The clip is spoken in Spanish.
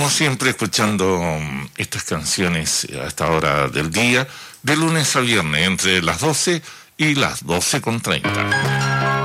como siempre, escuchando estas canciones a esta hora del día, de lunes a viernes, entre las 12 y las 12:30.